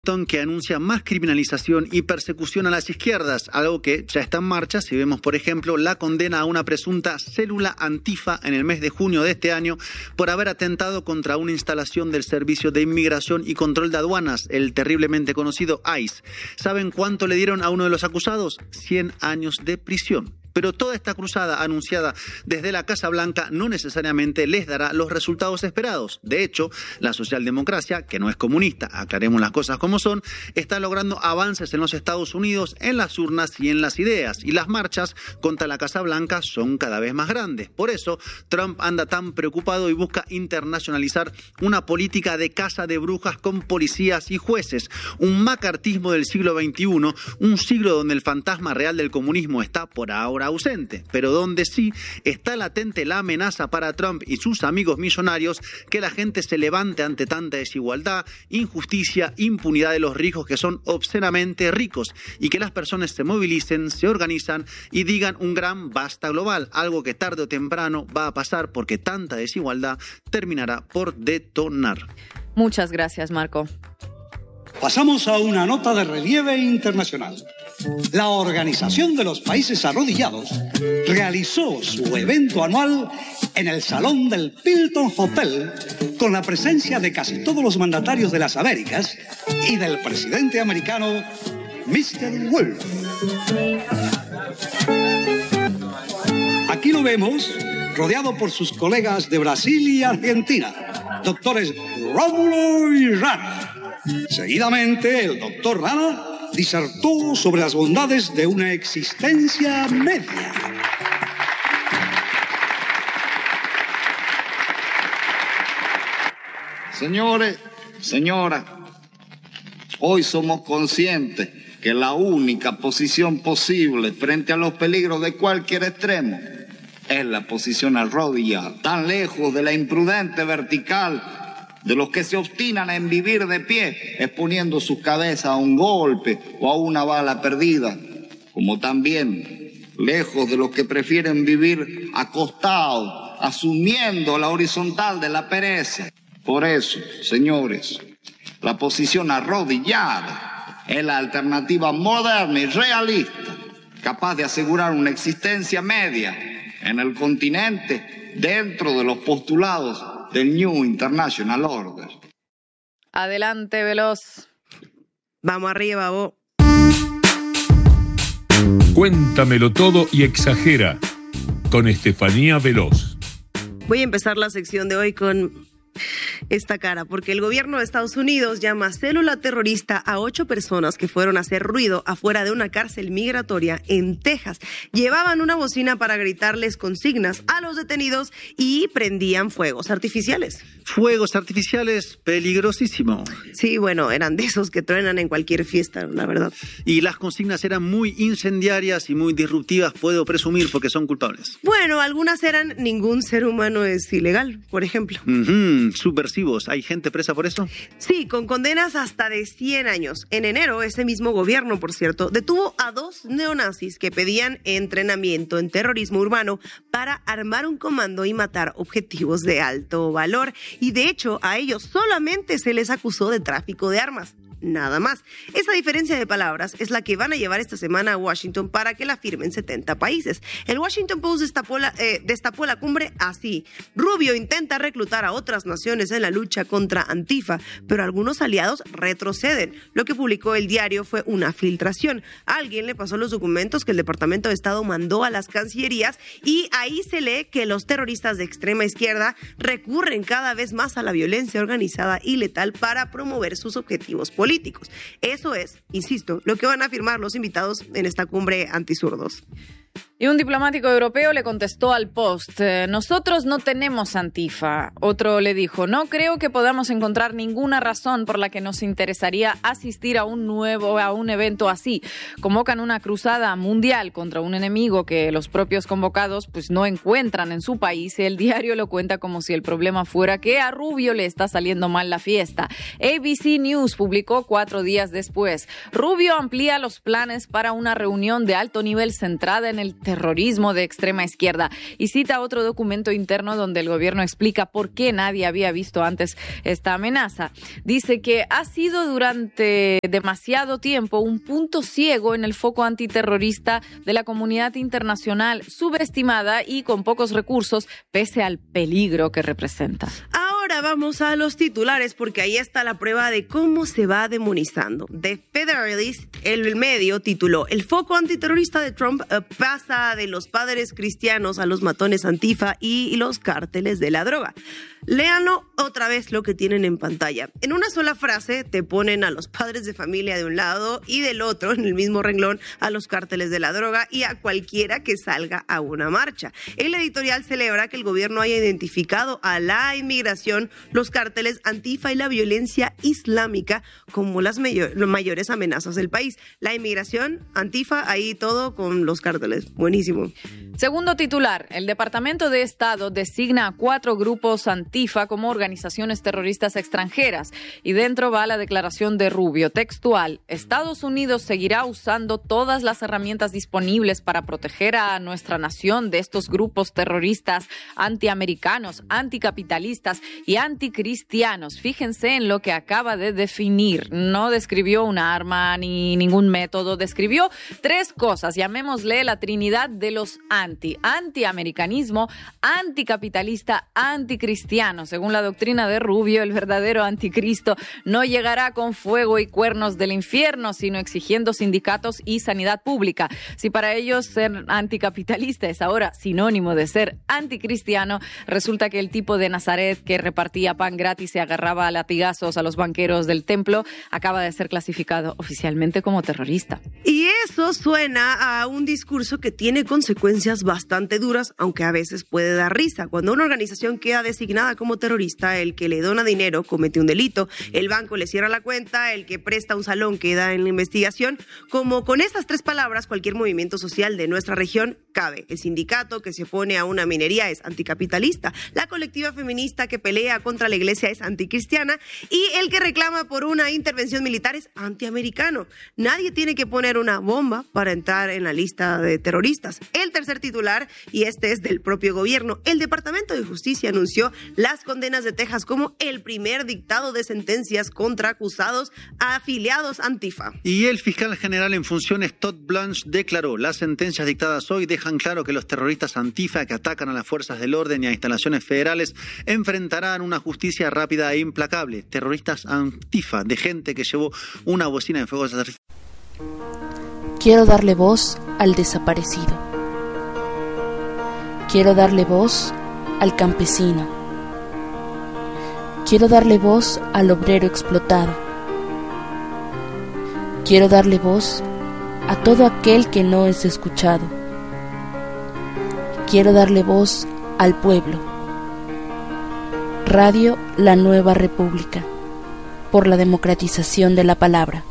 que anuncia más criminalización y persecución a las izquierdas, algo que ya está en marcha si vemos, por ejemplo, la condena a una presunta célula Antifa en el mes de junio de este año por haber atentado contra una instalación del Servicio de Inmigración y Control de Aduanas, el terriblemente conocido ICE. ¿Saben cuánto le dieron a uno de los acusados? 100 años de prisión. Pero toda esta cruzada anunciada desde la Casa Blanca no necesariamente les dará los resultados esperados. De hecho, la socialdemocracia, que no es comunista, aclaremos las cosas como son, está logrando avances en los Estados Unidos, en las urnas y en las ideas. Y las marchas contra la Casa Blanca son cada vez más grandes. Por eso, Trump anda tan preocupado y busca internacionalizar una política de caza de brujas con policías y jueces. Un macartismo del siglo XXI, un siglo donde el fantasma real del comunismo está por ahora ausente, pero donde sí está latente la amenaza para Trump y sus amigos millonarios que la gente se levante ante tanta desigualdad, injusticia, impunidad de los ricos que son obscenamente ricos y que las personas se movilicen, se organizan y digan un gran basta global, algo que tarde o temprano va a pasar porque tanta desigualdad terminará por detonar. Muchas gracias, Marco. Pasamos a una nota de relieve internacional. La Organización de los Países Arrodillados realizó su evento anual en el Salón del Hilton Hotel con la presencia de casi todos los mandatarios de las Américas y del presidente americano Mr. Wolf. Aquí lo vemos rodeado por sus colegas de Brasil y Argentina, doctores Rómulo y Rana. Seguidamente, el doctor Rana disertó sobre las bondades de una existencia media. Señores, señoras, hoy somos conscientes que la única posición posible frente a los peligros de cualquier extremo es la posición arrodillada, tan lejos de la imprudente vertical de los que se obstinan en vivir de pie, exponiendo sus cabezas a un golpe o a una bala perdida, como también lejos de los que prefieren vivir acostados, asumiendo la horizontal de la pereza. Por eso, señores, la posición arrodillada es la alternativa moderna y realista, capaz de asegurar una existencia media en el continente dentro de los postulados del New International Order. Adelante, Veloz. Vamos arriba, vos. Cuéntamelo todo y exagera, con Estefanía Veloz. Voy a empezar la sección de hoy con esta cara, porque el gobierno de Estados Unidos llama célula terrorista a 8 personas que fueron a hacer ruido afuera de una cárcel migratoria en Texas. Llevaban una bocina para gritarles consignas a los detenidos y prendían fuegos artificiales. Fuegos artificiales, peligrosísimo. Sí, bueno, eran de esos que truenan en cualquier fiesta, la verdad. Y las consignas eran muy incendiarias y muy disruptivas, puedo presumir, porque son culpables. Bueno, algunas eran ningún ser humano es ilegal, por ejemplo. Subversivos. ¿Hay gente presa por eso? Sí, con condenas hasta de 100 años. En enero, ese mismo gobierno, por cierto, detuvo a 2 neonazis que pedían entrenamiento en terrorismo urbano para armar un comando y matar objetivos de alto valor. Y de hecho, a ellos solamente se les acusó de tráfico de armas. Nada más. Esa diferencia de palabras es la que van a llevar esta semana a Washington para que la firmen 70 países. El Washington Post destapó la cumbre así. Rubio intenta reclutar a otras naciones en la lucha contra Antifa, pero algunos aliados retroceden. Lo que publicó el diario fue una filtración. Alguien le pasó los documentos que el Departamento de Estado mandó a las cancillerías y ahí se lee que los terroristas de extrema izquierda recurren cada vez más a la violencia organizada y letal para promover sus objetivos políticos. Eso es, insisto, lo que van a afirmar los invitados en esta cumbre antizurdos. Y un diplomático europeo le contestó al Post: nosotros no tenemos Antifa. Otro le dijo: no creo que podamos encontrar ninguna razón por la que nos interesaría asistir a un evento así. Convocan una cruzada mundial contra un enemigo que los propios convocados pues no encuentran en su país. El diario lo cuenta como si el problema fuera que a Rubio le está saliendo mal la fiesta. ABC News publicó 4 días después: Rubio amplía los planes para una reunión de alto nivel centrada en el terrorismo de extrema izquierda. Y cita otro documento interno donde el gobierno explica por qué nadie había visto antes esta amenaza. Dice que ha sido durante demasiado tiempo un punto ciego en el foco antiterrorista de la comunidad internacional, subestimada y con pocos recursos, pese al peligro que representa. Ahora vamos a los titulares, porque ahí está la prueba de cómo se va demonizando. The Federalist, el medio, tituló: el foco antiterrorista de Trump pasa de los padres cristianos a los matones Antifa y los cárteles de la droga. Léanlo otra vez lo que tienen en pantalla. En una sola frase te ponen a los padres de familia de un lado y del otro, en el mismo renglón, a los cárteles de la droga y a cualquiera que salga a una marcha. El editorial celebra que el gobierno haya identificado a la inmigración, los cárteles Antifa y la violencia islámica como las mayores amenazas del país. La inmigración, Antifa, ahí todo con los cárteles. Buenísimo. Segundo titular, el Departamento de Estado designa a 4 grupos Antifa como organizaciones terroristas extranjeras. Y dentro va la declaración de Rubio, textual: Estados Unidos seguirá usando todas las herramientas disponibles para proteger a nuestra nación de estos grupos terroristas antiamericanos, anticapitalistas y anticristianos. Fíjense en lo que acaba de definir. No describió una arma ni ningún método, describió 3 cosas, llamémosle la trinidad de los antiamericanismo, anticapitalista, anticristiano. Según la doctrina de Rubio, el verdadero anticristo no llegará con fuego y cuernos del infierno, sino exigiendo sindicatos y sanidad pública. Si para ellos ser anticapitalista es ahora sinónimo de ser anticristiano, resulta que el tipo de Nazaret que repartía pan gratis y agarraba a latigazos a los banqueros del templo acaba de ser clasificado oficialmente como terrorista. Y eso suena a un discurso que tiene consecuencias bastante duras, aunque a veces puede dar risa. Cuando una organización queda designada como terrorista, el que le dona dinero comete un delito, el banco le cierra la cuenta, el que presta un salón queda en la investigación. Como con estas 3 palabras, cualquier movimiento social de nuestra región cabe. El sindicato que se opone a una minería es anticapitalista, la colectiva feminista que pelea contra la iglesia es anticristiana y el que reclama por una intervención militar es antiamericano. Nadie tiene que poner una bomba para entrar en la lista de terroristas. El tercer titular, y este es del propio gobierno, el Departamento de Justicia anunció las condenas de Texas como el primer dictado de sentencias contra acusados afiliados Antifa. Y el fiscal general en funciones, Todd Blanche, declaró: las sentencias dictadas hoy dejan claro que los terroristas Antifa que atacan a las fuerzas del orden y a instalaciones federales enfrentarán una justicia rápida e implacable. Terroristas Antifa, de gente que llevó una bocina de fuegos artificiales. Quiero darle voz al desaparecido. Quiero darle voz al campesino. Quiero darle voz al obrero explotado. Quiero darle voz a todo aquel que no es escuchado. Quiero darle voz al pueblo. Radio La Nueva República, por la democratización de la palabra.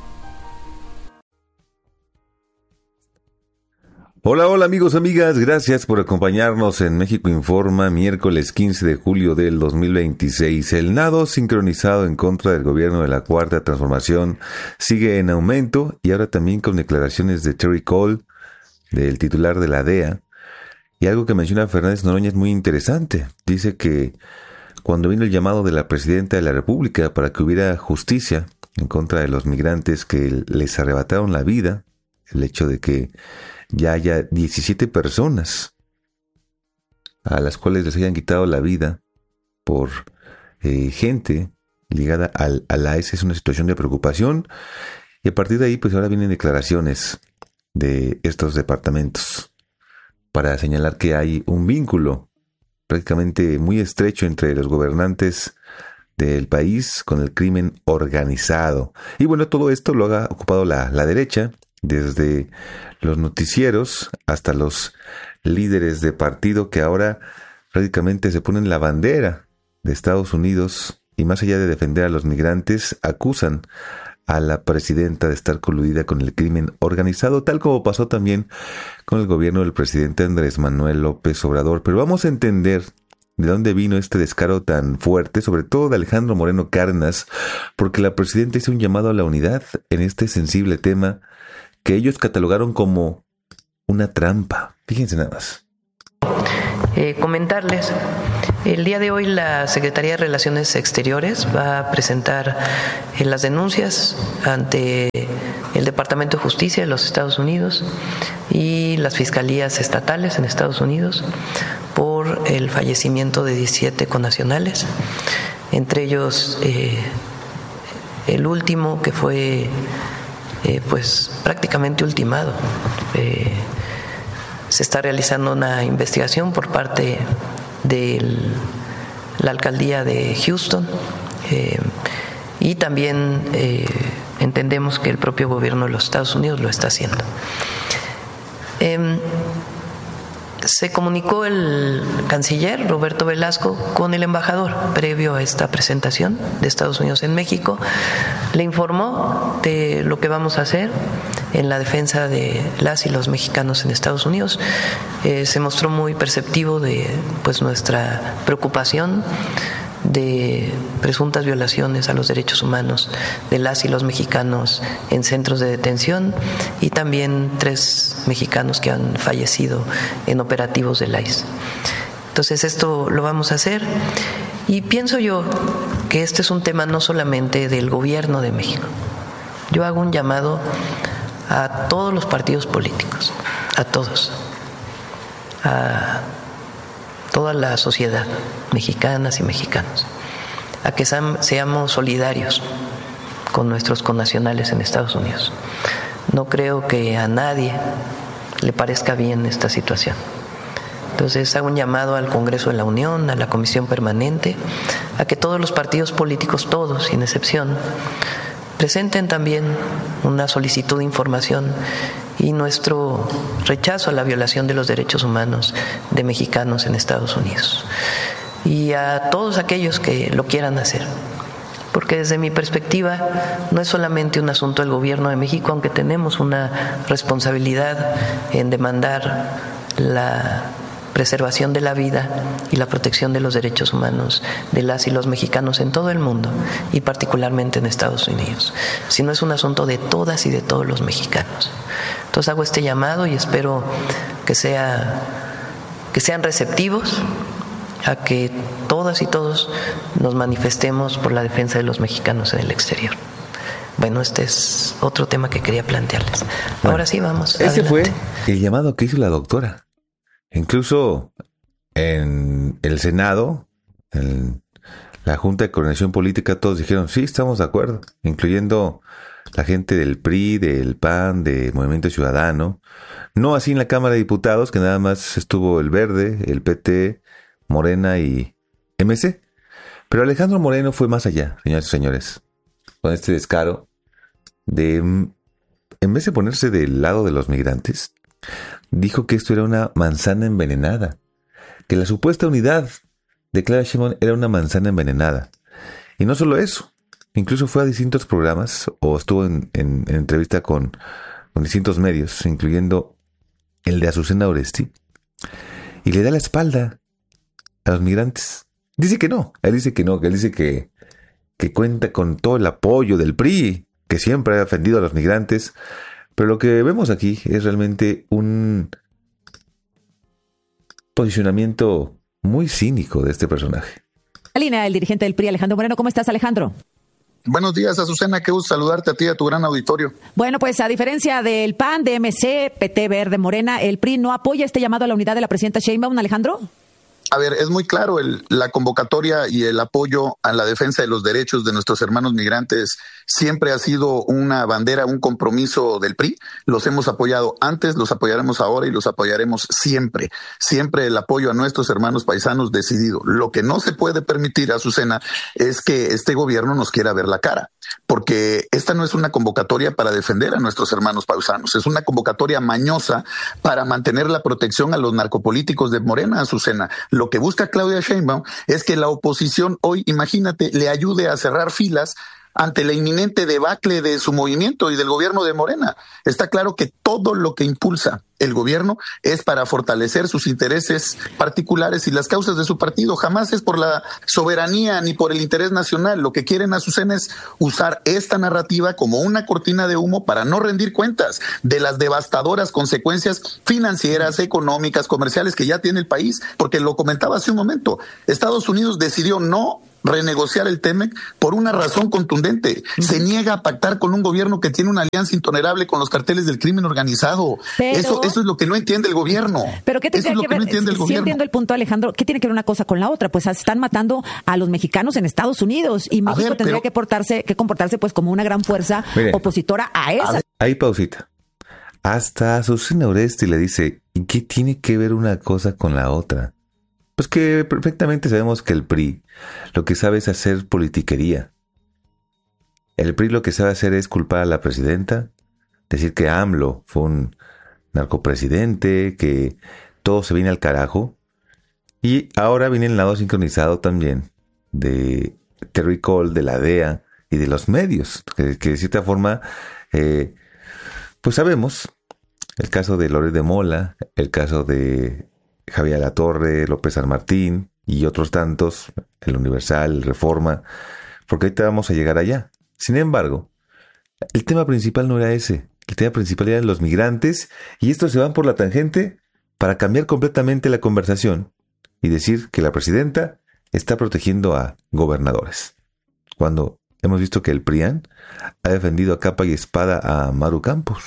Hola, hola amigos, amigas, gracias por acompañarnos en México Informa, miércoles 15 de julio del 2026. El nado sincronizado en contra del gobierno de la Cuarta Transformación sigue en aumento y ahora también con declaraciones de Terry Cole, del titular de la DEA, y algo que menciona Fernández Noroña es muy interesante. Dice que cuando vino el llamado de la Presidenta de la República para que hubiera justicia en contra de los migrantes que les arrebataron la vida, el hecho de que ya haya 17 personas a las cuales les hayan quitado la vida por gente ligada a la AES, es una situación de preocupación. Y a partir de ahí, pues ahora vienen declaraciones de estos departamentos para señalar que hay un vínculo prácticamente muy estrecho entre los gobernantes del país con el crimen organizado. Y bueno, todo esto lo ha ocupado la derecha, desde los noticieros hasta los líderes de partido que ahora prácticamente se ponen la bandera de Estados Unidos y más allá de defender a los migrantes, acusan a la presidenta de estar coludida con el crimen organizado, tal como pasó también con el gobierno del presidente Andrés Manuel López Obrador. Pero vamos a entender de dónde vino este descaro tan fuerte, sobre todo de Alejandro Moreno Cárdenas, porque la presidenta hizo un llamado a la unidad en este sensible tema que ellos catalogaron como una trampa. Fíjense nada más. Comentarles, el día de hoy la Secretaría de Relaciones Exteriores va a presentar las denuncias ante el Departamento de Justicia de los Estados Unidos y las fiscalías estatales en Estados Unidos por el fallecimiento de 17 connacionales, entre ellos el último que fue pues prácticamente ultimado. Se está realizando una investigación por parte de la alcaldía de Houston y también entendemos que el propio gobierno de los Estados Unidos lo está haciendo. Se comunicó el canciller Roberto Velasco con el embajador previo a esta presentación de Estados Unidos en México. Le informó de lo que vamos a hacer en la defensa de las y los mexicanos en Estados Unidos. Se mostró muy perceptivo de pues nuestra preocupación de presuntas violaciones a los derechos humanos de las y los mexicanos en centros de detención y también 3 mexicanos que han fallecido en operativos del ICE. Entonces esto lo vamos a hacer y pienso yo que este es un tema no solamente del gobierno de México. Yo hago un llamado a todos los partidos políticos, a todos, a toda la sociedad, mexicanas y mexicanos, a que seamos solidarios con nuestros connacionales en Estados Unidos. No creo que a nadie le parezca bien esta situación. Entonces hago un llamado al Congreso de la Unión, a la Comisión Permanente, a que todos los partidos políticos, todos sin excepción, presenten también una solicitud de información y nuestro rechazo a la violación de los derechos humanos de mexicanos en Estados Unidos. Y a todos aquellos que lo quieran hacer, porque desde mi perspectiva no es solamente un asunto del gobierno de México, aunque tenemos una responsabilidad en demandar la preservación de la vida y la protección de los derechos humanos de las y los mexicanos en todo el mundo y particularmente en Estados Unidos, sino es un asunto de todas y de todos los mexicanos. Entonces hago este llamado y espero que sean receptivos a que todas y todos nos manifestemos por la defensa de los mexicanos en el exterior. Bueno, este es otro tema que quería plantearles. Ahora sí, vamos. Ese adelante. fue el llamado que hizo la doctora. Incluso en el Senado, en la Junta de Coordinación Política, todos dijeron, sí, estamos de acuerdo, incluyendo la gente del PRI, del PAN, de Movimiento Ciudadano. No así en la Cámara de Diputados, que nada más estuvo el Verde, el PT, Morena y MC. Pero Alejandro Moreno fue más allá, señoras y señores, con este descaro de, en vez de ponerse del lado de los migrantes, dijo que esto era una manzana envenenada, que la supuesta unidad de Claudia Sheinbaum era una manzana envenenada. Y no solo eso, incluso fue a distintos programas o estuvo en entrevista con distintos medios, incluyendo el de Azucena Oresti, y le da la espalda a los migrantes. Dice que no, él dice que no, que él dice que cuenta con todo el apoyo del PRI, que siempre ha defendido a los migrantes. Pero lo que vemos aquí es realmente un posicionamiento muy cínico de este personaje. Alina, el dirigente del PRI, Alejandro Moreno. ¿Cómo estás, Alejandro? Buenos días, Azucena. Qué gusto saludarte a ti y a tu gran auditorio. Bueno, pues a diferencia del PAN, de MC, PT, Verde, Morena, el PRI no apoya este llamado a la unidad de la presidenta Sheinbaum, Alejandro. A ver, es muy claro la convocatoria y el apoyo a la defensa de los derechos de nuestros hermanos migrantes siempre ha sido una bandera, un compromiso del PRI. Los hemos apoyado antes, los apoyaremos ahora y los apoyaremos siempre. Siempre el apoyo a nuestros hermanos paisanos decidido. Lo que no se puede permitir, Azucena, es que este gobierno nos quiera ver la cara, porque esta no es una convocatoria para defender a nuestros hermanos paisanos, es una convocatoria mañosa para mantener la protección a los narcopolíticos de Morena, Azucena. Lo que busca Claudia Sheinbaum es que la oposición hoy, imagínate, le ayude a cerrar filas ante la inminente debacle de su movimiento y del gobierno de Morena. Está claro que todo lo que impulsa el gobierno es para fortalecer sus intereses particulares y las causas de su partido. Jamás es por la soberanía ni por el interés nacional. Lo que quieren, Azucena, es usar esta narrativa como una cortina de humo para no rendir cuentas de las devastadoras consecuencias financieras, económicas, comerciales que ya tiene el país. Porque lo comentaba hace un momento, Estados Unidos decidió no renegociar el TEMEC por una razón contundente. Se niega a pactar con un gobierno que tiene una alianza intolerable con los carteles del crimen organizado. Eso es lo que no entiende el gobierno. Pero ¿qué tiene que ver? Sí entiendo el punto, Alejandro. ¿Qué tiene que ver una cosa con la otra? Pues están matando a los mexicanos en Estados Unidos y México tendría que comportarse pues como una gran fuerza opositora a esa. Ahí pausita. Hasta Azucena Oresti le dice, ¿y qué tiene que ver una cosa con la otra? Pues que perfectamente sabemos que el PRI lo que sabe es hacer politiquería. El PRI lo que sabe hacer es culpar a la presidenta, decir que AMLO fue un narcopresidente, que todo se viene al carajo. Y ahora viene el lado sincronizado también de Terry Cole, de la DEA y de los medios, que de cierta forma, pues sabemos, el caso de Loret de Mola, el caso de Javier Alatorre, López San Martín y otros tantos, el Universal, el Reforma, porque ahorita vamos a llegar allá. Sin embargo, el tema principal no era ese. El tema principal eran los migrantes y estos se van por la tangente para cambiar completamente la conversación y decir que la presidenta está protegiendo a gobernadores. Cuando hemos visto que el PRIAN ha defendido a capa y espada a Maru Campos.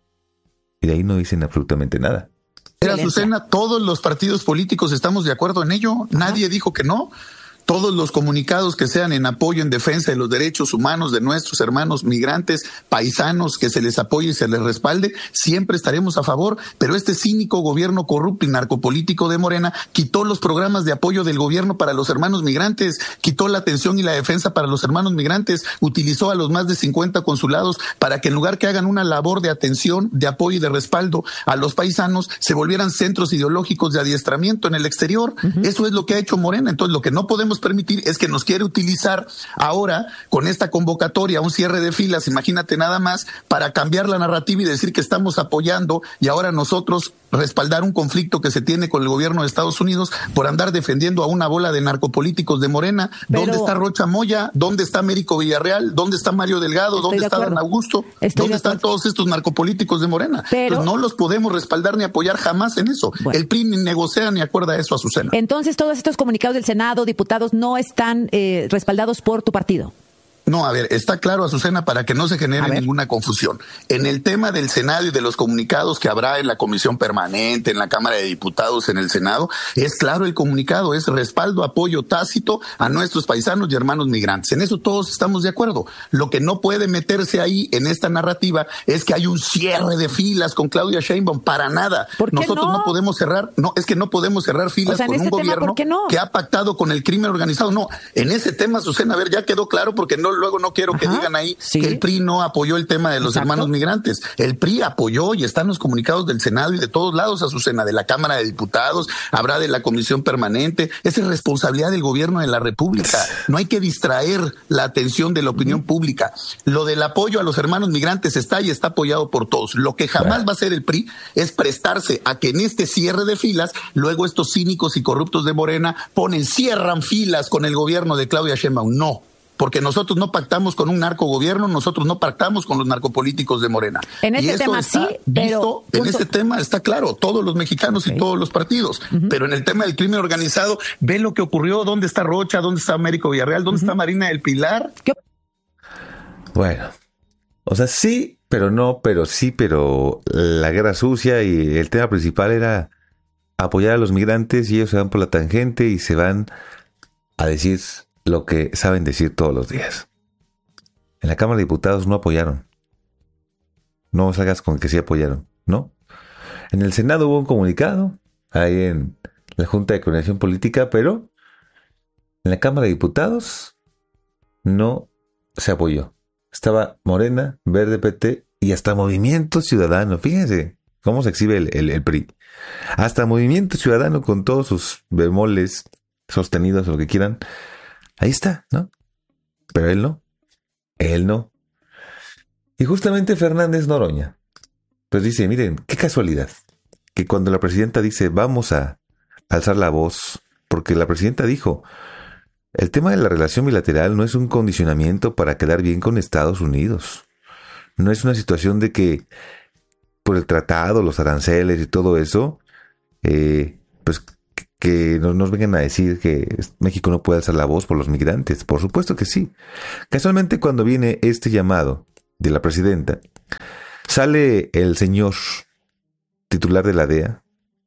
Y de ahí no dicen absolutamente nada. Azucena, todos los partidos políticos estamos de acuerdo en ello. Nadie dijo que no. Todos los comunicados que sean en apoyo, en defensa de los derechos humanos de nuestros hermanos migrantes, paisanos, que se les apoye y se les respalde, siempre estaremos a favor. Pero este cínico gobierno corrupto y narcopolítico de Morena quitó los programas de apoyo del gobierno para los hermanos migrantes, quitó la atención y la defensa para los hermanos migrantes, utilizó a los más de 50 consulados para que en lugar que hagan una labor de atención, de apoyo y de respaldo a los paisanos, se volvieran centros ideológicos de adiestramiento en el exterior. Eso es lo que ha hecho Morena. Entonces, lo que no podemos permitir es que nos quiere utilizar ahora con esta convocatoria, un cierre de filas, imagínate nada más, para cambiar la narrativa y decir que estamos apoyando y ahora nosotros respaldar un conflicto que se tiene con el gobierno de Estados Unidos por andar defendiendo a una bola de narcopolíticos de Morena. ¿Dónde está Rocha Moya? ¿Dónde está Américo Villarreal? ¿Dónde está Mario Delgado? ¿Dónde está Dan Augusto? ¿Dónde están todos estos narcopolíticos de Morena? Entonces, no los podemos respaldar ni apoyar jamás en eso. El PRI ni negocia ni acuerda eso, Azucena. Entonces, todos estos comunicados del Senado, diputados, no están respaldados por tu partido. No, a ver, está claro, Azucena, para que no se genere ninguna confusión. En el tema del Senado y de los comunicados que habrá en la Comisión Permanente, en la Cámara de Diputados, en el Senado, es claro el comunicado, es respaldo, apoyo tácito a nuestros paisanos y hermanos migrantes. En eso todos estamos de acuerdo. Lo que no puede meterse ahí en esta narrativa es que hay un cierre de filas con Claudia Sheinbaum, para nada. Nosotros no podemos cerrar, es que no podemos cerrar filas con un gobierno que ha pactado con el crimen organizado. No, en ese tema, Azucena, a ver, ya quedó claro, porque luego no quiero que digan ahí que el PRI no apoyó el tema de los hermanos migrantes. El PRI apoyó y están los comunicados del Senado y de todos lados, Azucena, de la Cámara de Diputados, habrá de la Comisión Permanente. Esa es responsabilidad del gobierno de la República. No hay que distraer la atención de la opinión pública. Lo del apoyo a los hermanos migrantes está y está apoyado por todos. Lo que jamás va a hacer el PRI es prestarse a que en este cierre de filas, luego estos cínicos y corruptos de Morena cierran filas con el gobierno de Claudia Sheinbaum. No. Porque nosotros no pactamos con un narcogobierno, nosotros no pactamos con los narcopolíticos de Morena. En este tema sí, pero... En este tema está claro, todos los mexicanos y todos los partidos. Pero en el tema del crimen organizado, ve lo que ocurrió, dónde está Rocha, dónde está Américo Villarreal, dónde está Marina del Pilar. Bueno, o sea, sí, pero no, pero sí, pero la guerra sucia y el tema principal era apoyar a los migrantes y ellos se van por la tangente y se van a decir lo que saben decir todos los días. En la Cámara de Diputados no apoyaron. No salgas con que sí apoyaron, ¿no? En el Senado hubo un comunicado, ahí en la Junta de Coordinación Política, pero en la Cámara de Diputados no se apoyó. Estaba Morena, Verde, PT y hasta Movimiento Ciudadano. Fíjense cómo se exhibe el PRI. Hasta Movimiento Ciudadano, con todos sus bemoles sostenidos o lo que quieran, ahí está, ¿no? Pero él no. él no. Y justamente Fernández Noroña, pues dice, miren, qué casualidad, que cuando la presidenta dice, vamos a alzar la voz, porque la presidenta dijo, el tema de la relación bilateral no es un condicionamiento para quedar bien con Estados Unidos. No es una situación de que por el tratado, los aranceles y todo eso, pues que no nos vengan a decir que México no puede alzar la voz por los migrantes. Por supuesto que sí. Casualmente cuando viene este llamado de la presidenta, sale el señor titular de la DEA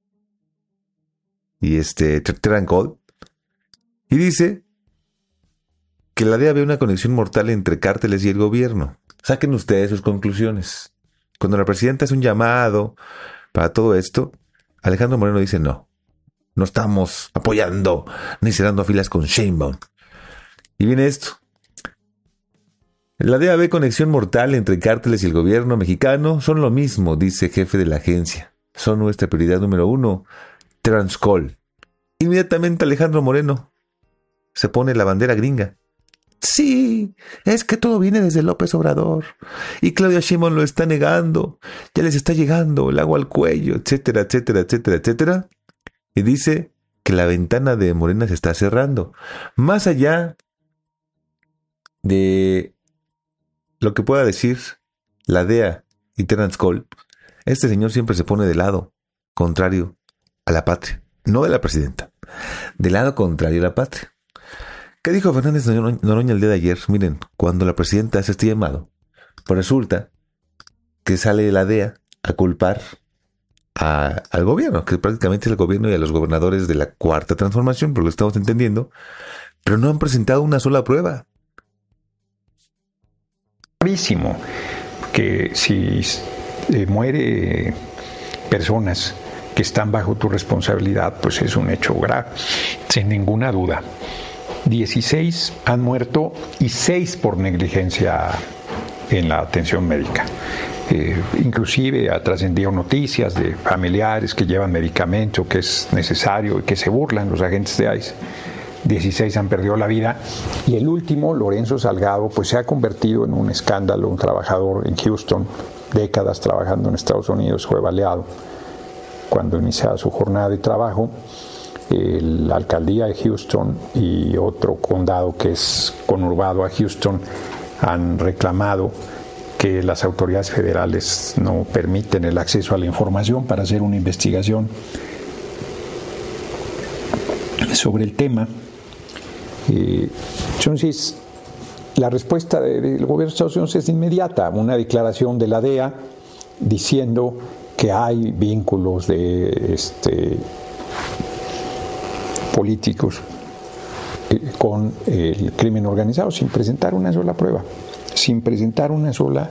y Trancol, y dice que la DEA ve una conexión mortal entre cárteles y el gobierno. Saquen ustedes sus conclusiones. Cuando la presidenta hace un llamado para todo esto, Alejandro Moreno dice no estamos apoyando ni cerrando filas con Sheinbaum. Y viene esto. La DEA ve conexión mortal entre cárteles y el gobierno mexicano. Son lo mismo, dice jefe de la agencia. Son nuestra prioridad número 1. Transcol. Inmediatamente Alejandro Moreno se pone la bandera gringa. Sí, es que todo viene desde López Obrador. Y Claudia Sheinbaum lo está negando. Ya les está llegando el agua al cuello, etcétera, etcétera, etcétera, etcétera. Y dice que la ventana de Morena se está cerrando. Más allá de lo que pueda decir la DEA y Transcol, este señor siempre se pone del lado contrario a la patria. No de la presidenta, del lado contrario a la patria. ¿Qué dijo Fernández Noroña el día de ayer? Miren, cuando la presidenta hace este llamado, pues resulta que sale la DEA a culpar al gobierno, que prácticamente es el gobierno y a los gobernadores de la Cuarta Transformación, por lo que estamos entendiendo, pero no han presentado una sola prueba. Gravísimo, que si muere personas que están bajo tu responsabilidad, pues es un hecho grave, sin ninguna duda. 16 han muerto y 6 por negligencia en la atención médica. Inclusive ha trascendido noticias de familiares que llevan medicamento que es necesario y que se burlan los agentes de ICE. 16 han perdido la vida y el último, Lorenzo Salgado, pues se ha convertido en un escándalo, un trabajador en Houston, décadas trabajando en Estados Unidos, fue baleado cuando iniciaba su jornada de trabajo. La alcaldía de Houston y otro condado que es conurbado a Houston han reclamado que las autoridades federales no permiten el acceso a la información para hacer una investigación sobre el tema. Entonces, la respuesta del gobierno de Estados Unidos es inmediata, una declaración de la DEA diciendo que hay vínculos de políticos con el crimen organizado sin presentar una sola prueba, sin presentar una sola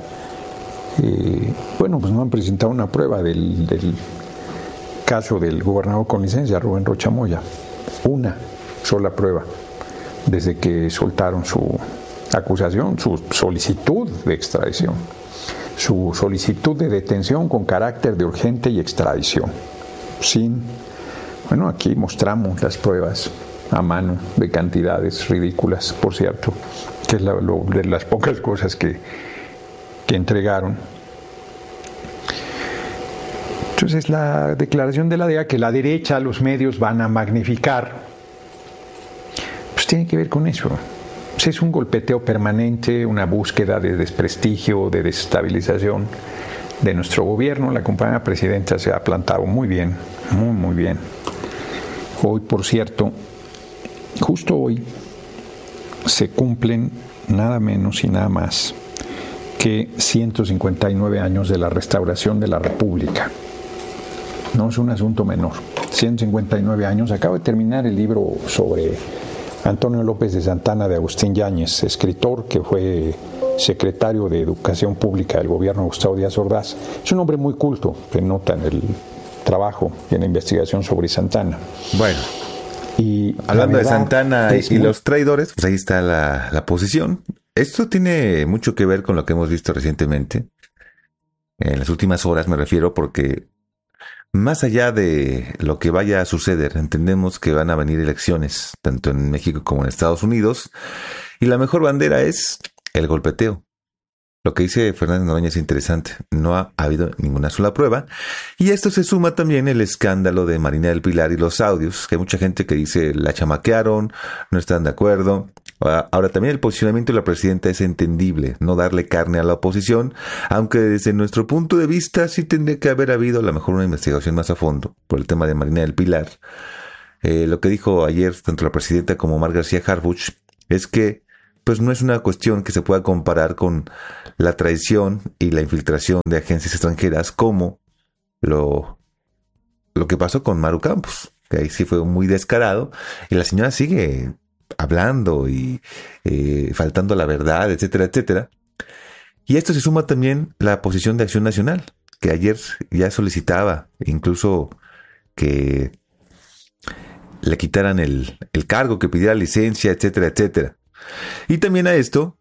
pues no han presentado una prueba del caso del gobernador con licencia, Rubén Rocha Moya, una sola prueba desde que soltaron su acusación, su solicitud de extradición, su solicitud de detención con carácter de urgente y extradición, Bueno, aquí mostramos las pruebas a mano de cantidades ridículas, por cierto, que es de las pocas cosas que entregaron. Entonces, la declaración de la DEA que la derecha, los medios van a magnificar, pues tiene que ver con eso. Pues es un golpeteo permanente, una búsqueda de desprestigio, de desestabilización de nuestro gobierno. La compañera presidenta se ha plantado muy bien, muy bien. Hoy, por cierto, justo hoy, se cumplen nada menos y nada más que 159 años de la restauración de la República. No es un asunto menor. 159 años. Acabo de terminar el libro sobre Antonio López de Santana de Agustín Yáñez, escritor que fue secretario de Educación Pública del gobierno de Gustavo Díaz Ordaz. Es un hombre muy culto, se nota en el trabajo y en la investigación sobre Santana. Bueno, y hablando de Santana y los traidores, pues ahí está la posición. Esto tiene mucho que ver con lo que hemos visto recientemente, en las últimas horas me refiero, porque más allá de lo que vaya a suceder, entendemos que van a venir elecciones, tanto en México como en Estados Unidos, y la mejor bandera es el golpeteo. Lo que dice Fernández Noroña es interesante. No ha habido ninguna sola prueba. Y a esto se suma también el escándalo de Marina del Pilar y los audios, que hay mucha gente que dice la chamaquearon, no están de acuerdo. Ahora también el posicionamiento de la presidenta es entendible, no darle carne a la oposición, aunque desde nuestro punto de vista sí tendría que haber habido a lo mejor una investigación más a fondo por el tema de Marina del Pilar. Lo que dijo ayer tanto la presidenta como Omar García Harfuch es que pues no es una cuestión que se pueda comparar con la traición y la infiltración de agencias extranjeras como lo que pasó con Maru Campos, que ahí sí fue muy descarado, y la señora sigue hablando y faltando a la verdad, etcétera, etcétera. Y esto se suma también la posición de Acción Nacional, que ayer ya solicitaba incluso que le quitaran el cargo, que pidiera licencia, etcétera, etcétera. Y también a esto,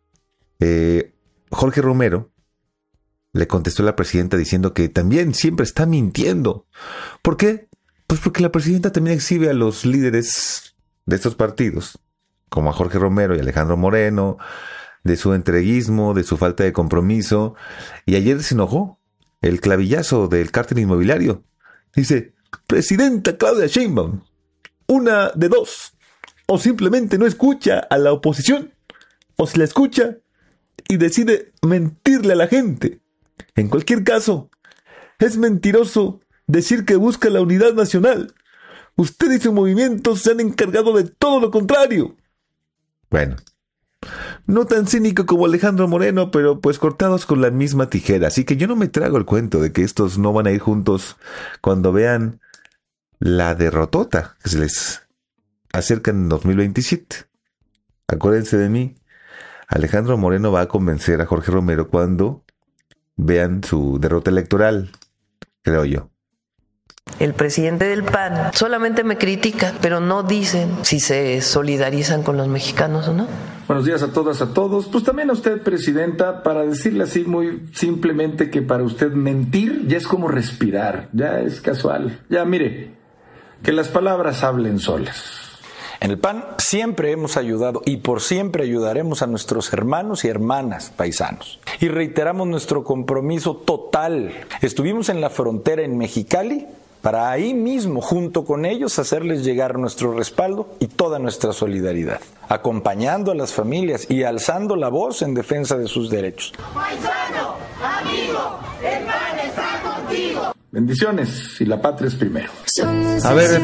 Jorge Romero le contestó a la presidenta diciendo que también siempre está mintiendo. ¿Por qué? Pues porque la presidenta también exhibe a los líderes de estos partidos, como a Jorge Romero y Alejandro Moreno, de su entreguismo, de su falta de compromiso. Y ayer se enojó el clavillazo del cártel inmobiliario. Dice, presidenta Claudia Sheinbaum, una de dos. O simplemente no escucha a la oposición, o si la escucha y decide mentirle a la gente. En cualquier caso, es mentiroso decir que busca la unidad nacional. Usted y su movimiento se han encargado de todo lo contrario. Bueno, no tan cínico como Alejandro Moreno, pero pues cortados con la misma tijera. Así que yo no me trago el cuento de que estos no van a ir juntos cuando vean la derrotota que se les acerca en 2027. Acuérdense de mí. Alejandro Moreno va a convencer a Jorge Romero cuando vean su derrota electoral, creo yo. El presidente del PAN solamente me critica, pero no dicen si se solidarizan con los mexicanos o no. Buenos días a todas, a todos. Pues también a usted, presidenta, para decirle así muy simplemente que para usted mentir ya es como respirar, ya es casual. Ya mire, que las palabras hablen solas. En el PAN siempre hemos ayudado y por siempre ayudaremos a nuestros hermanos y hermanas paisanos. Y reiteramos nuestro compromiso total. Estuvimos en la frontera en Mexicali para ahí mismo, junto con ellos, hacerles llegar nuestro respaldo y toda nuestra solidaridad, acompañando a las familias y alzando la voz en defensa de sus derechos. Paisano, amigo, el PAN está contigo. Bendiciones y la patria es primero. A ver,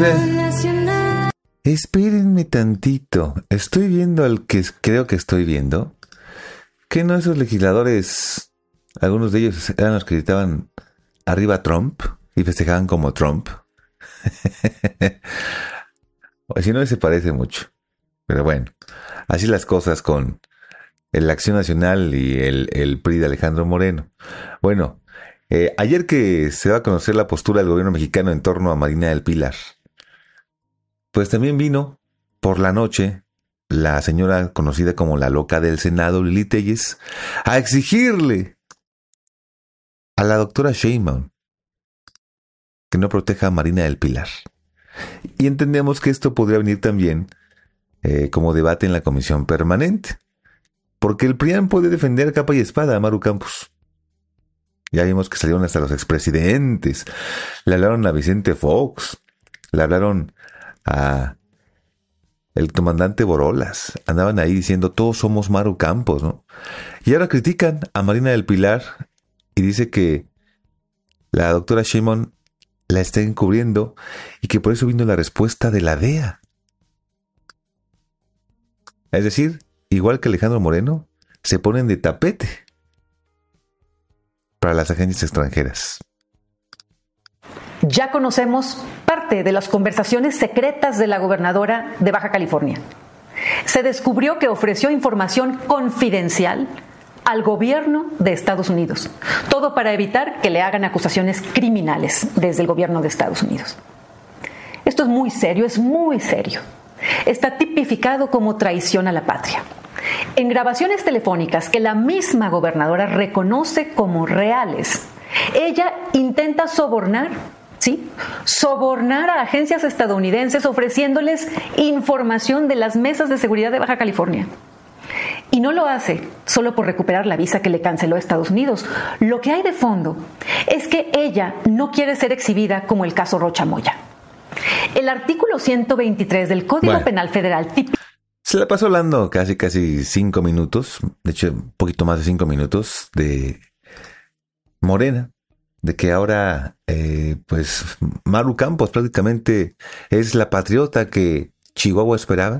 espérenme tantito. Estoy viendo al que creo que estoy viendo. ¿Que no esos legisladores, algunos de ellos eran los que gritaban arriba Trump y festejaban como Trump? O si no, se parece mucho. Pero bueno, así las cosas con la Acción Nacional y el PRI de Alejandro Moreno. Bueno, ayer que se va a conocer la postura del gobierno mexicano en torno a Marina del Pilar, pues también vino por la noche la señora conocida como la loca del Senado, Lili Telles, a exigirle a la doctora Sheinbaum que no proteja a Marina del Pilar. Y entendemos que esto podría venir también como debate en la comisión permanente, porque el PRIAN puede defender capa y espada a Maru Campos. Ya vimos que salieron hasta los expresidentes, le hablaron a Vicente Fox, le hablaron a el comandante Borolas, andaban ahí diciendo todos somos Maru Campos, ¿no? Y ahora critican a Marina del Pilar y dice que la doctora Sheinbaum la está encubriendo y que por eso vino la respuesta de la DEA. Es decir, igual que Alejandro Moreno, se ponen de tapete para las agencias extranjeras. Ya conocemos parte de las conversaciones secretas de la gobernadora de Baja California. Se descubrió que ofreció información confidencial al gobierno de Estados Unidos. Todo para evitar que le hagan acusaciones criminales desde el gobierno de Estados Unidos. Esto es muy serio, es muy serio. Está tipificado como traición a la patria. En grabaciones telefónicas que la misma gobernadora reconoce como reales, ella intenta sobornar a agencias estadounidenses ofreciéndoles información de las mesas de seguridad de Baja California. Y no lo hace solo por recuperar la visa que le canceló Estados Unidos. Lo que hay de fondo es que ella no quiere ser exhibida como el caso Rocha Moya. El artículo 123 del Código Penal Federal se la pasó hablando casi 5 minutos, de hecho un poquito más de 5 minutos, de Morena, de que ahora pues Maru Campos prácticamente es la patriota que Chihuahua esperaba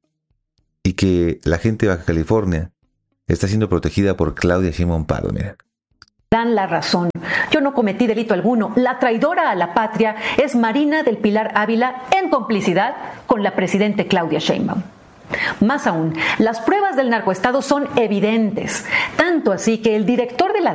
y que la gente de Baja California está siendo protegida por Claudia Sheinbaum Pardo. Mira. Dan la razón. Yo no cometí delito alguno. La traidora a la patria es Marina del Pilar Ávila en complicidad con la presidente Claudia Sheinbaum. Más aún, las pruebas del narcoestado son evidentes, tanto así que el director de la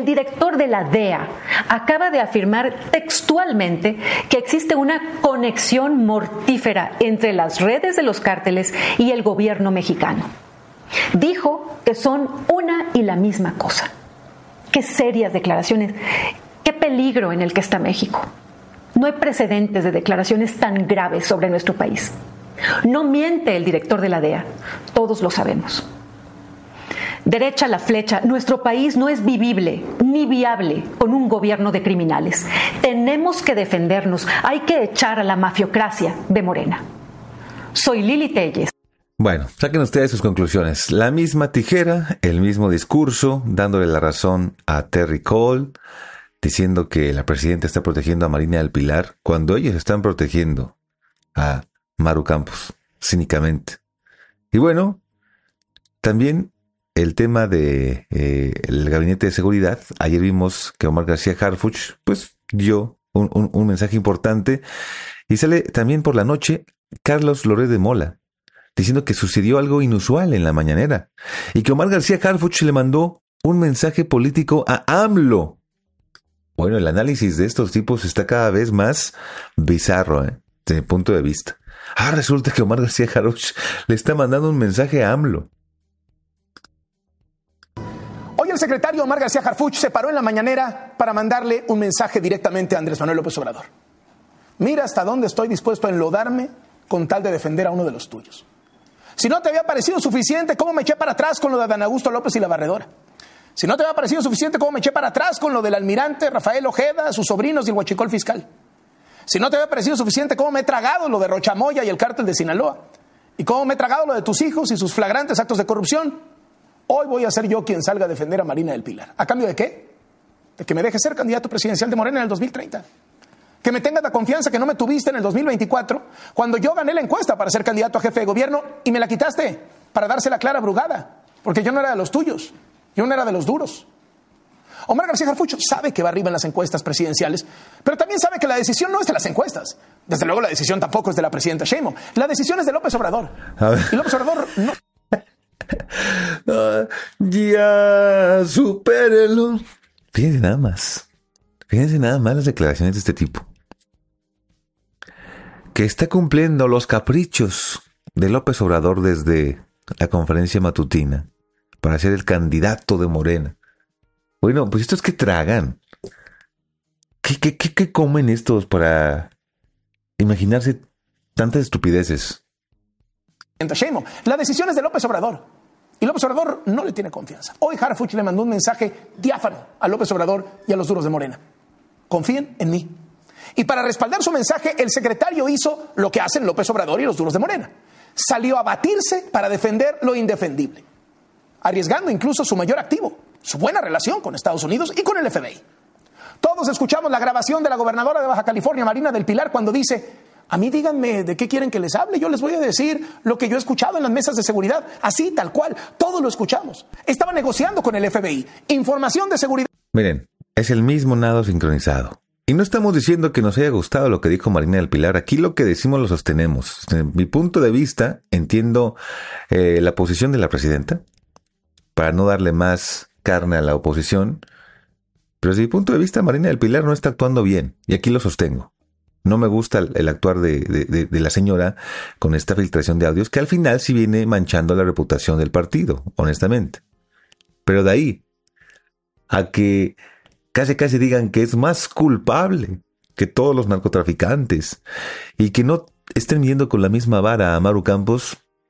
DEA, acaba de afirmar textualmente que existe una conexión mortífera entre las redes de los cárteles y el gobierno mexicano. Dijo que son una y la misma cosa. Qué serias declaraciones, qué peligro en el que está México. No hay precedentes de declaraciones tan graves sobre nuestro país. No miente el director de la DEA, todos lo sabemos. Derecha la flecha, nuestro país no es vivible ni viable con un gobierno de criminales. Tenemos que defendernos, hay que echar a la mafiocracia de Morena. Soy Lili Telles. Bueno, saquen ustedes sus conclusiones. La misma tijera, el mismo discurso, dándole la razón a Terry Cole, diciendo que la presidenta está protegiendo a Marina del Pilar, cuando ellos están protegiendo a Maru Campos, cínicamente. Y bueno, también el tema de el gabinete de seguridad. Ayer vimos que Omar García Harfuch pues dio un mensaje importante, y sale también por la noche Carlos Loret de Mola diciendo que sucedió algo inusual en la mañanera y que Omar García Harfuch le mandó un mensaje político a AMLO. Bueno, el análisis de estos tipos está cada vez más bizarro, desde mi punto de vista. Resulta que Omar García Harfuch le está mandando un mensaje a AMLO. Hoy el secretario Omar García Harfuch se paró en la mañanera para mandarle un mensaje directamente a Andrés Manuel López Obrador. Mira hasta dónde estoy dispuesto a enlodarme con tal de defender a uno de los tuyos. Si no te había parecido suficiente, ¿cómo me eché para atrás con lo de Adán Augusto López y la Barredora? Si no te había parecido suficiente, ¿cómo me eché para atrás con lo del almirante Rafael Ojeda, sus sobrinos y el huachicol fiscal? Si no te había parecido suficiente, ¿cómo me he tragado lo de Rocha Moya y el cártel de Sinaloa? ¿Y cómo me he tragado lo de tus hijos y sus flagrantes actos de corrupción? Hoy voy a ser yo quien salga a defender a Marina del Pilar. ¿A cambio de qué? De que me deje ser candidato presidencial de Morena en el 2030. Que me tengas la confianza que no me tuviste en el 2024, cuando yo gané la encuesta para ser candidato a jefe de gobierno y me la quitaste para dársela a Clara Brugada, porque yo no era de los tuyos, yo no era de los duros. Omar García Harfuch sabe que va arriba en las encuestas presidenciales, pero también sabe que la decisión no es de las encuestas. Desde luego la decisión tampoco es de la presidenta Sheinbaum. La decisión es de López Obrador. Y López Obrador no... Ya, supérenlo. Fíjense nada más las declaraciones de este tipo, que está cumpliendo los caprichos de López Obrador desde la conferencia matutina para ser el candidato de Morena. Bueno, pues estos que tragan, ¿qué comen estos para imaginarse tantas estupideces? La decisión es de López Obrador. Y López Obrador no le tiene confianza. Hoy Harfuch le mandó un mensaje diáfano a López Obrador y a los duros de Morena. Confíen en mí. Y para respaldar su mensaje, el secretario hizo lo que hacen López Obrador y los duros de Morena. Salió a batirse para defender lo indefendible, arriesgando incluso su mayor activo, su buena relación con Estados Unidos y con el FBI. Todos escuchamos la grabación de la gobernadora de Baja California, Marina del Pilar, cuando dice: a mí díganme de qué quieren que les hable, yo les voy a decir lo que yo he escuchado en las mesas de seguridad, así, tal cual, todos lo escuchamos. Estaba negociando con el FBI, información de seguridad. Miren, es el mismo nado sincronizado. Y no estamos diciendo que nos haya gustado lo que dijo Marina del Pilar. Aquí lo que decimos lo sostenemos. Desde mi punto de vista, entiendo la posición de la presidenta, para no darle más carne a la oposición. Pero desde mi punto de vista, Marina del Pilar no está actuando bien. Y aquí lo sostengo. No me gusta el actuar de la señora con esta filtración de audios, que al final sí viene manchando la reputación del partido, honestamente. Pero de ahí a que casi digan que es más culpable que todos los narcotraficantes y que no estén viendo con la misma vara a Maru Campos,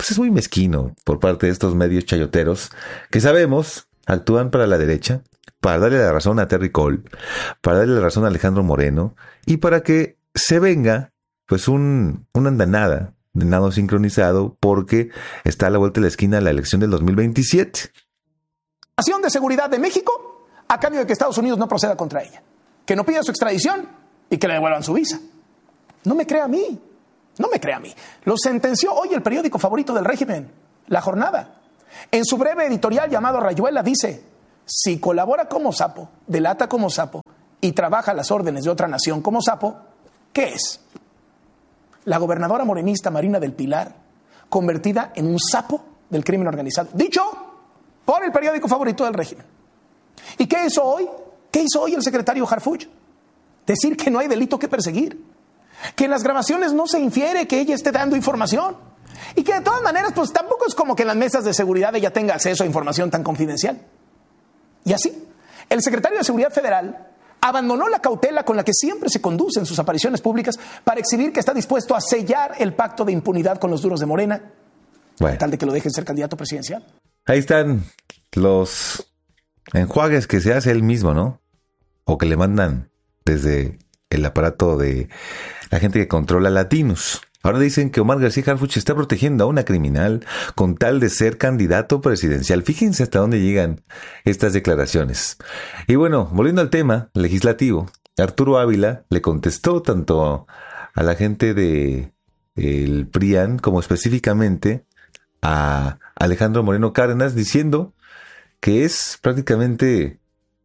pues es muy mezquino por parte de estos medios chayoteros que sabemos actúan para la derecha, para darle la razón a Terry Cole, para darle la razón a Alejandro Moreno y para que se venga pues una andanada de nado sincronizado porque está a la vuelta de la esquina la elección del 2027. Nación de Seguridad de México a cambio de que Estados Unidos no proceda contra ella, que no pida su extradición y que le devuelvan su visa. No me crea a mí. Lo sentenció hoy el periódico favorito del régimen, La Jornada. En su breve editorial llamado Rayuela dice: si colabora como sapo, delata como sapo y trabaja a las órdenes de otra nación como sapo, ¿qué es? La gobernadora morenista Marina del Pilar, convertida en un sapo del crimen organizado. Dicho por el periódico favorito del régimen. ¿Y qué hizo hoy? ¿Qué hizo hoy el secretario Harfuch? Decir que no hay delito que perseguir. Que en las grabaciones no se infiere que ella esté dando información. Y que de todas maneras, pues tampoco es como que en las mesas de seguridad ella tenga acceso a información tan confidencial. Y así, el secretario de Seguridad Federal abandonó la cautela con la que siempre se conduce en sus apariciones públicas para exhibir que está dispuesto a sellar el pacto de impunidad con los duros de Morena, tal de que lo dejen ser candidato presidencial. Ahí están los enjuagues que se hace él mismo, ¿no? O que le mandan desde el aparato de la gente que controla Latinos. Ahora dicen que Omar García Harfuch está protegiendo a una criminal con tal de ser candidato presidencial. Fíjense hasta dónde llegan estas declaraciones. Y bueno, volviendo al tema legislativo, Arturo Ávila le contestó tanto a la gente de el PRIAN como específicamente a Alejandro Moreno Cárdenas diciendo que es prácticamente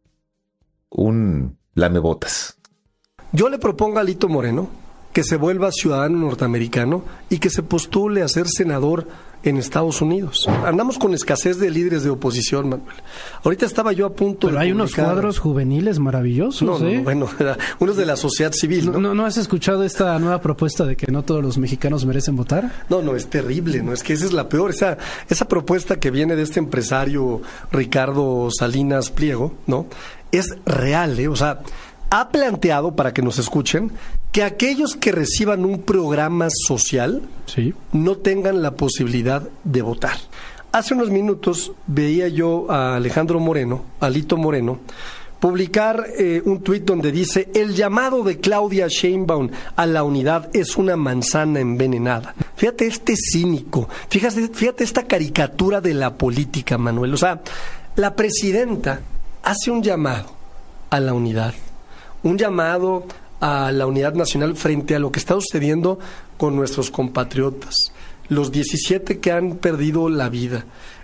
un lamebotas. Yo le propongo a Alito Moreno que se vuelva ciudadano norteamericano y que se postule a ser senador en Estados Unidos. Andamos con escasez de líderes de oposición, Manuel. Ahorita estaba yo a punto Pero hay unos cuadros juveniles maravillosos. No, bueno, unos de la sociedad civil. ¿No has escuchado esta nueva propuesta de que no todos los mexicanos merecen votar? No, es terrible, ¿no? Es que esa es la peor. Esa propuesta que viene de este empresario Ricardo Salinas Pliego, ¿no? Es real, ¿eh? O sea, ha planteado, para que nos escuchen, que aquellos que reciban un programa social no tengan la posibilidad de votar. Hace unos minutos veía yo a Alejandro Moreno, Alito Moreno, publicar un tuit donde dice: el llamado de Claudia Sheinbaum a la unidad es una manzana envenenada. Fíjate este cínico, fíjate esta caricatura de la política, Manuel. O sea, la presidenta hace un llamado a la unidad, un llamado a la unidad nacional frente a lo que está sucediendo con nuestros compatriotas, los 17 que han perdido la vida,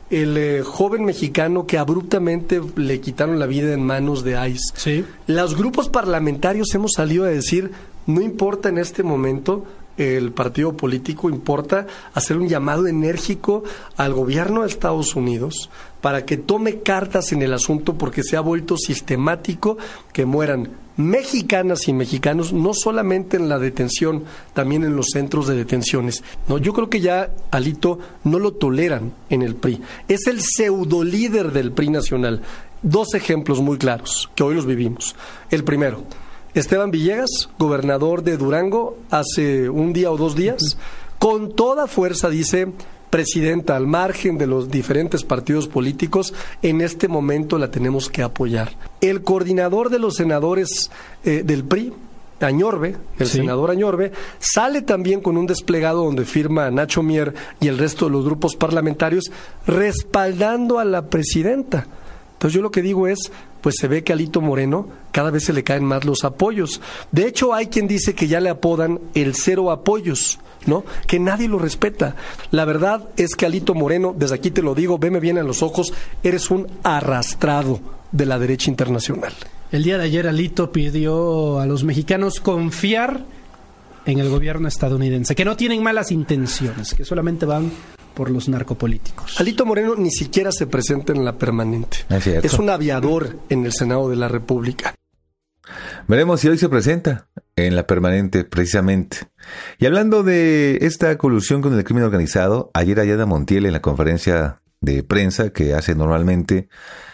el joven mexicano que abruptamente le quitaron la vida en manos de ICE. Sí. Los grupos parlamentarios hemos salido a decir: no importa en este momento el partido político, importa hacer un llamado enérgico al gobierno de Estados Unidos para que tome cartas en el asunto, porque se ha vuelto sistemático que mueran mexicanas y mexicanos, no solamente en la detención, también en los centros de detenciones. No, yo creo que ya Alito no lo toleran en el PRI. Es el pseudo líder del PRI nacional. Dos ejemplos muy claros que hoy los vivimos. El primero: Esteban Villegas, gobernador de Durango, hace un día o 2 días, con toda fuerza dice: presidenta, al margen de los diferentes partidos políticos, en este momento la tenemos que apoyar. El coordinador de los senadores del PRI, Añorbe, senador Añorbe, sale también con un desplegado donde firma Nacho Mier y el resto de los grupos parlamentarios respaldando a la presidenta. Entonces yo lo que digo es, pues se ve que a Alito Moreno cada vez se le caen más los apoyos. De hecho, hay quien dice que ya le apodan el cero apoyos, ¿no? Que nadie lo respeta. La verdad es que Alito Moreno, desde aquí te lo digo, veme bien a los ojos, eres un arrastrado de la derecha internacional. El día de ayer Alito pidió a los mexicanos confiar en el gobierno estadounidense, que no tienen malas intenciones, que solamente van por los narcopolíticos. Alito Moreno ni siquiera se presenta en la permanente. Es un aviador en el Senado de la República. Veremos si hoy se presenta en la permanente, precisamente. Y hablando de esta colusión con el crimen organizado, ayer Ayala Montiel, en la conferencia de prensa que hace normalmente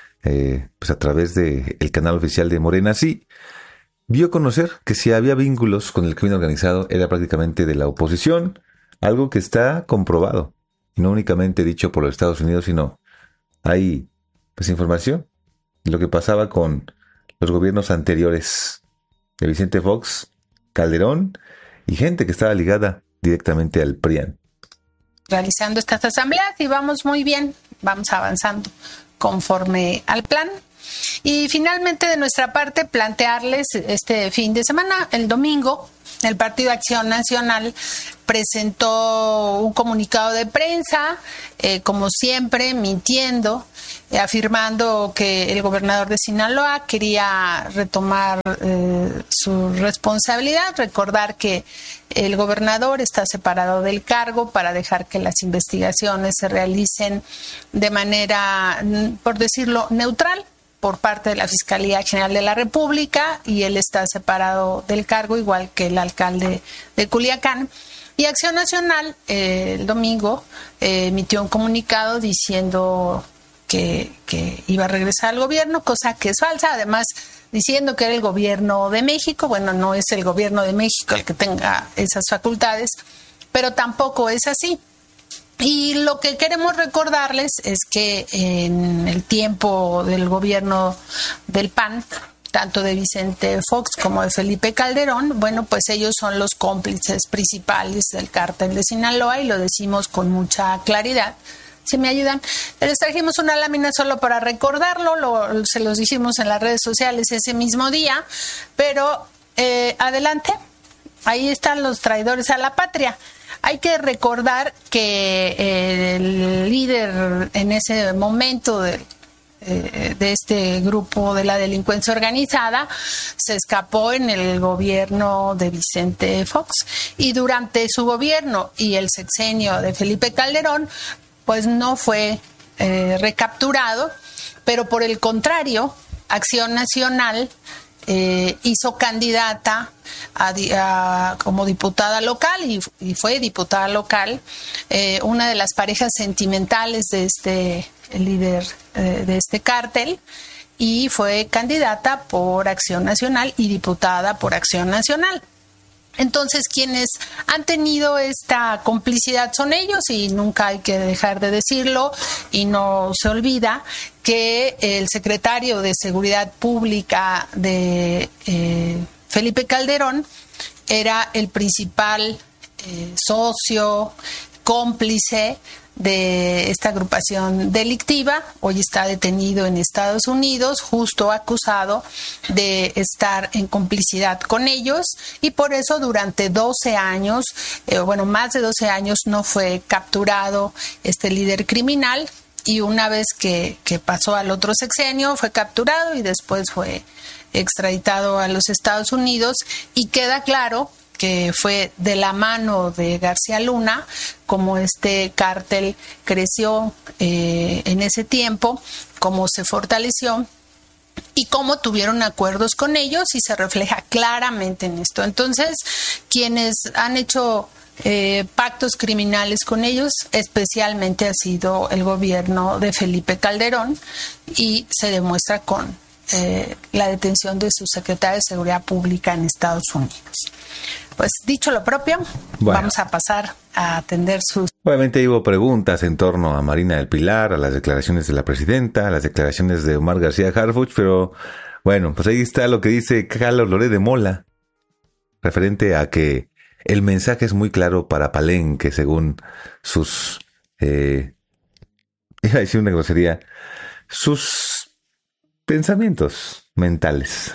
pues a través del canal oficial de Morena, sí, dio a conocer que si había vínculos con el crimen organizado era prácticamente de la oposición, algo que está comprobado y no únicamente dicho por los Estados Unidos, sino hay pues información de lo que pasaba con los gobiernos anteriores de Vicente Fox, Calderón y gente que estaba ligada directamente al PRIAN. Realizando estas asambleas y vamos muy bien, vamos avanzando conforme al plan. Y finalmente, de nuestra parte, plantearles este fin de semana, el domingo, el Partido Acción Nacional presentó un comunicado de prensa, como siempre, mintiendo, afirmando que el gobernador de Sinaloa quería retomar su responsabilidad, recordar que el gobernador está separado del cargo para dejar que las investigaciones se realicen de manera, por decirlo, neutral, por parte de la Fiscalía General de la República, y él está separado del cargo, igual que el alcalde de Culiacán. Y Acción Nacional el domingo emitió un comunicado diciendo que iba a regresar al gobierno, cosa que es falsa, además diciendo que era el gobierno de México. Bueno, no es el gobierno de México el que tenga esas facultades, pero tampoco es así. Y lo que queremos recordarles es que en el tiempo del gobierno del PAN, tanto de Vicente Fox como de Felipe Calderón, bueno, pues ellos son los cómplices principales del cártel de Sinaloa, y lo decimos con mucha claridad. Si me ayudan, les trajimos una lámina solo para recordarlo, se los dijimos en las redes sociales ese mismo día, pero adelante, ahí están los traidores a la patria. Hay que recordar que el líder en ese momento de este grupo de la delincuencia organizada se escapó en el gobierno de Vicente Fox, y durante su gobierno y el sexenio de Felipe Calderón pues no fue recapturado, pero por el contrario, Acción Nacional hizo candidata como diputada local, y fue diputada local, una de las parejas sentimentales de este líder de este cártel, y fue candidata por Acción Nacional y diputada por Acción Nacional. Entonces, quienes han tenido esta complicidad son ellos, y nunca hay que dejar de decirlo, y no se olvida que el secretario de Seguridad Pública de Felipe Calderón era el principal socio, cómplice de esta agrupación delictiva. Hoy está detenido en Estados Unidos, justo acusado de estar en complicidad con ellos, y por eso durante 12 años, más de 12 años, no fue capturado este líder criminal, y una vez que pasó al otro sexenio fue capturado y después fue extraditado a los Estados Unidos, y queda claro que fue de la mano de García Luna como este cártel creció en ese tiempo, cómo se fortaleció y cómo tuvieron acuerdos con ellos, y se refleja claramente en esto. Entonces, quienes han hecho pactos criminales con ellos, especialmente ha sido el gobierno de Felipe Calderón, y se demuestra con la detención de su secretario de Seguridad Pública en Estados Unidos. Pues dicho lo propio, vamos a pasar a atender sus... Obviamente hubo preguntas en torno a Marina del Pilar, a las declaraciones de la presidenta, a las declaraciones de Omar García Harfuch, pero bueno, pues ahí está lo que dice Carlos Loret de Mola, referente a que el mensaje es muy claro para Palenque, según sus... iba a decir una grosería, sus pensamientos mentales.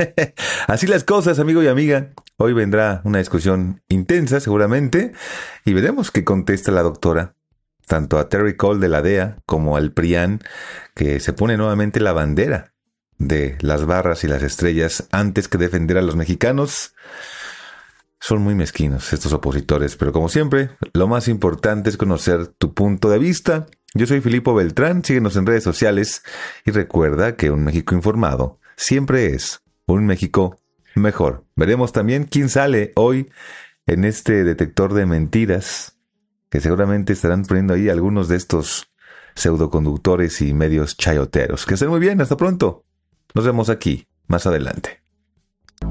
Así las cosas, amigo y amiga. Hoy vendrá una discusión intensa seguramente, y veremos qué contesta la doctora, tanto a Terry Cole de la DEA como al PRIAN, que se pone nuevamente la bandera de las barras y las estrellas antes que defender a los mexicanos. Son muy mezquinos estos opositores, pero como siempre, lo más importante es conocer tu punto de vista. Yo soy Filipo Beltrán, síguenos en redes sociales y recuerda que un México informado siempre es un México mejor. Veremos también quién sale hoy en este detector de mentiras, que seguramente estarán poniendo ahí algunos de estos pseudoconductores y medios chayoteros. Que estén muy bien, hasta pronto. Nos vemos aquí más adelante.